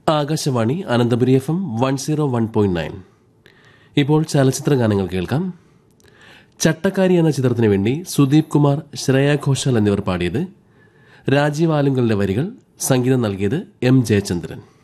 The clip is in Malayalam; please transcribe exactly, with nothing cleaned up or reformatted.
Akashvani Ananthapuri F M one zero one point nine. ഇപ്പോൾ ചലച്ചിത്ര ഗാനങ്ങൾ കേൾക്കാം. ചട്ടക്കാരി എന്ന ചിത്രത്തിനു വേണ്ടി സുദീപ് കുമാർ, ശ്രേയ ഘോഷാൽ എന്നിവർ പാടിയത്. രാജീവ് ആലുങ്കലിന്റെ വരികൾ, സംഗീതം നൽകിയത് എം ജയചന്ദ്രൻ.